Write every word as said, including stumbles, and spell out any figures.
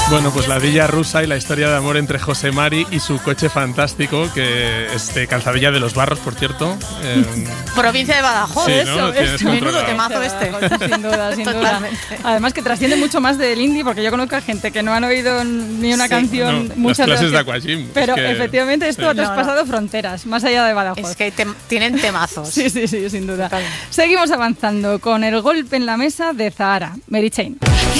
Bueno, pues la Villa Rusa y la historia de amor entre José Mari y su coche fantástico, que es de Calzadilla de los Barros, por cierto. Eh, Provincia de Badajoz, sí, eso, ¿no? es menudo temazo este. Sin duda, sin duda. Además que trasciende mucho más del indie, porque yo conozco a gente que no han oído ni una sí. canción, no, muchas las clases de de Aquagym. Pero es que, efectivamente esto sí. ha traspasado no, no. fronteras, más allá de Badajoz. Es que te, tienen temazos. Sí, sí, sí, sin duda. Totalmente. Seguimos avanzando con el golpe en la mesa de Zahara, Mary Chain.